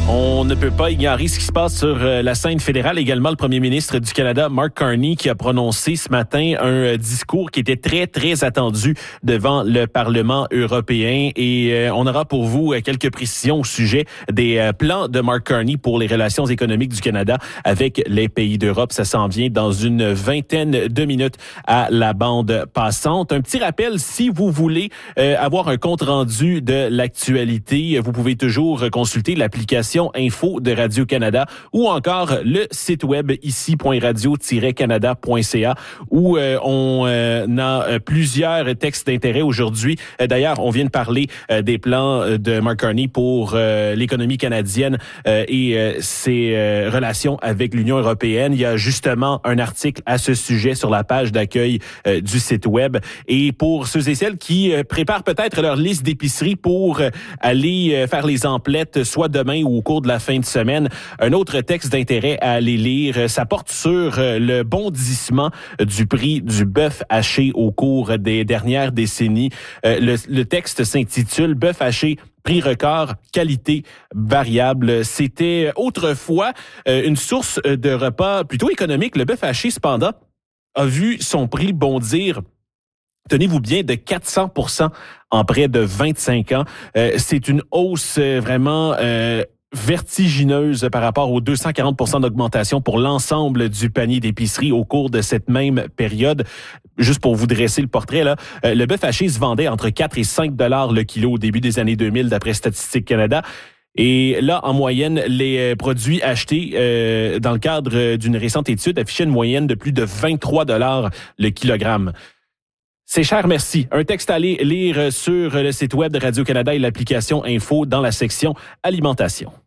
On ne peut pas ignorer ce qui se passe sur la scène fédérale. Également, le premier ministre du Canada, Mark Carney, qui a prononcé ce matin un discours qui était très, très attendu devant le Parlement européen. Et on aura pour vous quelques précisions au sujet des plans de Mark Carney pour les relations économiques du Canada avec les pays d'Europe. Ça s'en vient dans une vingtaine de minutes à la bande passante. Un petit rappel, si vous voulez avoir un compte-rendu de l'actualité, vous pouvez toujours consulter l'application Info de Radio-Canada ou encore le site web ici.radio-canada.ca où on a plusieurs textes d'intérêt aujourd'hui. D'ailleurs, on vient de parler des plans de Mark Carney pour l'économie canadienne et ses relations avec l'Union européenne. Il y a justement un article à ce sujet sur la page d'accueil du site web. Et pour ceux et celles qui préparent peut-être leur liste d'épicerie pour aller faire les emplettes, soit demain ou au cours de la fin de semaine. Un autre texte d'intérêt à aller lire, ça porte sur le bondissement du prix du bœuf haché au cours des dernières décennies. Le texte s'intitule « Bœuf haché, prix record, qualité variable ». C'était autrefois une source de repas plutôt économique. Le bœuf haché, cependant, a vu son prix bondir, tenez-vous bien, de 400% en près de 25 ans. C'est une hausse vraiment vertigineuse par rapport aux 240% d'augmentation pour l'ensemble du panier d'épicerie au cours de cette même période. Juste pour vous dresser le portrait, là, le bœuf haché se vendait entre 4 et 5 $ le kilo au début des années 2000 d'après Statistique Canada. Et là, en moyenne, les produits achetés dans le cadre d'une récente étude affichaient une moyenne de plus de 23 $ le kilogramme. C'est cher, merci. Un texte à lire sur le site web de Radio-Canada et l'application Info dans la section Alimentation.